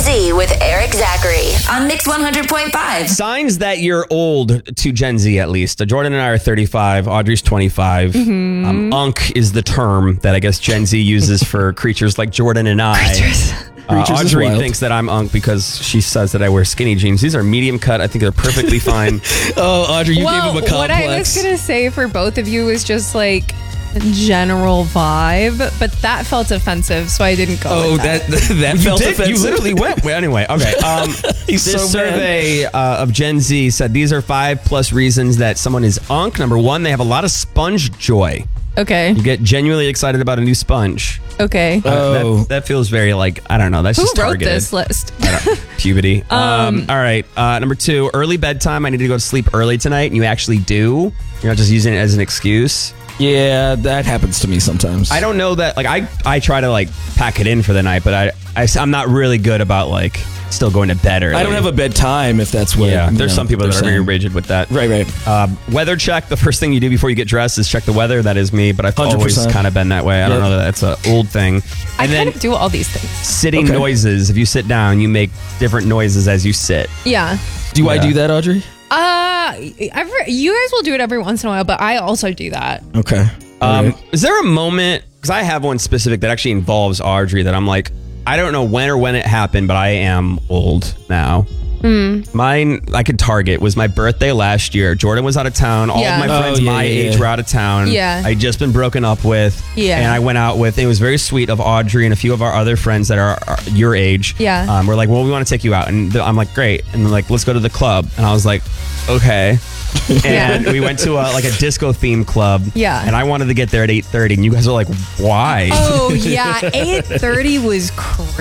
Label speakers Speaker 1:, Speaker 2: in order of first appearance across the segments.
Speaker 1: Z with Eric Zachary on Mix 100.5.
Speaker 2: Signs that you're old to Gen Z, at least. Jordan and I are 35. Audrey's 25. Unk is the term that I guess Gen Z uses for creatures like Jordan and I. Audrey thinks that I'm unk because she says that I wear skinny jeans. These are medium cut. I think they're perfectly fine.
Speaker 3: Oh, Audrey, you gave him a complex.
Speaker 4: What I was going to say for both of you was just like general vibe, but that felt offensive, so I didn't go with that.
Speaker 3: that felt offensive?
Speaker 2: You literally went. Well, anyway, okay. This survey of Gen Z said these are 5+ reasons that someone is unk. Number 1, they have a lot of sponge joy.
Speaker 4: Okay.
Speaker 2: You get genuinely excited about a new sponge.
Speaker 4: Okay.
Speaker 2: That feels very like, I don't know. That's just targeted.
Speaker 4: Who wrote this list?
Speaker 2: Puberty. All right. Number 2, early bedtime. I need to go to sleep early tonight. And you actually do. You're not just using it as an excuse.
Speaker 3: Yeah, that happens to me sometimes.
Speaker 2: I don't know that. Like, I try to like pack it in for the night, but I'm not really good about like still going to bed early.
Speaker 3: I don't have a bedtime if that's what.
Speaker 2: Yeah, there's some people that are very rigid with that.
Speaker 3: Right.
Speaker 2: Weather check. The first thing you do before you get dressed is check the weather. That is me, but I've 100%. Always kind of been that way. I don't know that that's an old thing.
Speaker 4: I kind of do all these things.
Speaker 2: Sitting noises. If you sit down, you make different noises as you sit.
Speaker 4: Yeah.
Speaker 3: Do I do that, Audrey?
Speaker 4: You guys will do it every once in a while, but I also do that.
Speaker 3: Okay.
Speaker 2: Is there a moment, because I have one specific that actually involves Audrey, that I'm like, I don't know when it happened, but I am old now. Mine, I could target, was my birthday last year. Jordan was out of town. All of my friends my age were out of town.
Speaker 4: Yeah.
Speaker 2: I'd just been broken up with.
Speaker 4: Yeah.
Speaker 2: And I went out with, it was very sweet of Audrey and a few of our other friends that are your age.
Speaker 4: Yeah.
Speaker 2: We're like, well, we want to take you out. And I'm like, great. And they're like, let's go to the club. And I was like, okay. And we went to a disco themed club.
Speaker 4: Yeah.
Speaker 2: And I wanted to get there at 8:30. And you guys were like, why?
Speaker 4: Oh, yeah. 8:30 was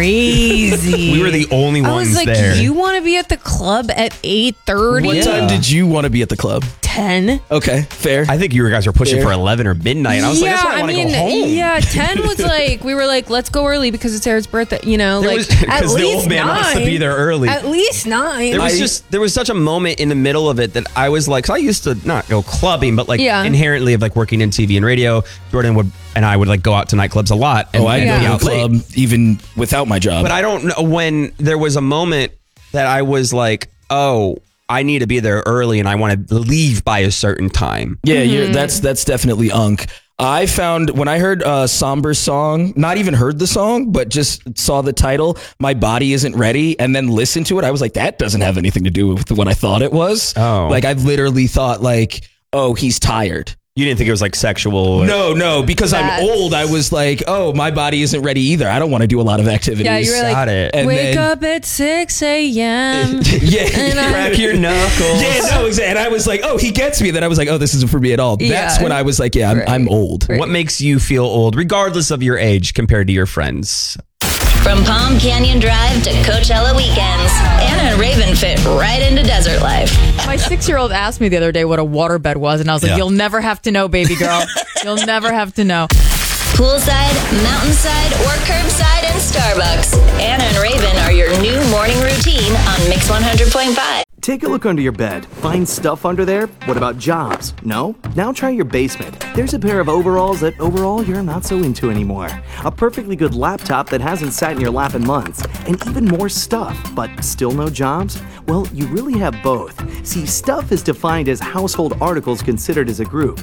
Speaker 4: crazy.
Speaker 2: We were the only ones there.
Speaker 4: I was like, you want to be at the club at 8:30?
Speaker 3: What time did you want to be at the club?
Speaker 4: 10.
Speaker 3: Okay, fair.
Speaker 2: I think you guys were pushing for 11 or midnight. I was like, that's why I want to go home.
Speaker 4: Yeah, 10 was like, we were like, let's go early because it's Eric's birthday. You know, at least
Speaker 2: the old man wants to be there early.
Speaker 4: At least 9.
Speaker 2: There was such a moment in the middle of it that I was like, 'cause I used to not go clubbing, but like inherently of like working in TV and radio, Jordan and I would like go out to nightclubs a lot. And
Speaker 3: I'd be out club even without my job.
Speaker 2: But I don't know when there was a moment that I was like, oh, I need to be there early and I want to leave by a certain time.
Speaker 3: Yeah, that's definitely unk. I found when I heard a somber song, not even heard the song, but just saw the title, My Body Isn't Ready, and then listened to it, I was like, that doesn't have anything to do with what I thought it was.
Speaker 2: Oh.
Speaker 3: Like, I've literally thought like, oh, he's tired.
Speaker 2: You didn't think it was like sexual?
Speaker 3: No, because I'm old. I was like, oh, my body isn't ready either. I don't want to do a lot of activities.
Speaker 4: Yeah, you were like,
Speaker 2: got it.
Speaker 4: Wake up at 6 a.m.
Speaker 2: Crack your knuckles.
Speaker 3: Yeah, no, exactly. And I was like, oh, he gets me. Then I was like, oh, this isn't for me at all. That's when I was like, yeah, I'm old.
Speaker 2: What makes you feel old, regardless of your age, compared to your friends?
Speaker 1: From Palm Canyon Drive to Coachella weekends, Anna and Raven fit right into desert life.
Speaker 5: My 6-year-old asked me the other day what a waterbed was, and I was like, you'll never have to know, baby girl. You'll never have to know.
Speaker 1: Poolside, mountainside, or curbside in Starbucks. Anna and Raven are your new morning routine on Mix 100.5.
Speaker 6: Take a look under your bed. Find stuff under there? What about jobs? No? Now try your basement. There's a pair of overalls that overall you're not so into anymore. A perfectly good laptop that hasn't sat in your lap in months. And even more stuff, but still no jobs? Well, you really have both. See, stuff is defined as household articles considered as a group.